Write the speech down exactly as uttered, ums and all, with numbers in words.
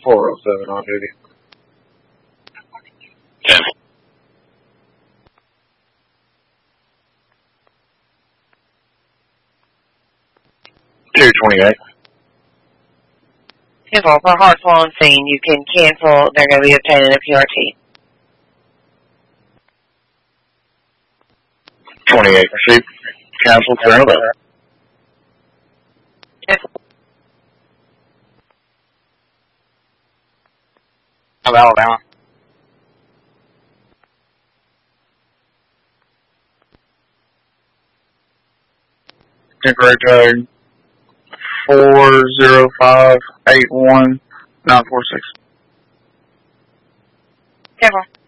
four oh seven on duty. ten. two twenty-eight. ten four, for Hartsville on scene, you can cancel. They're going to be obtaining a P R T. twenty-eight. Receipt. Cancel. Clear and above. ten four. Of Alabama. Temporary tag. Four zero five eight one nine four six. ten four.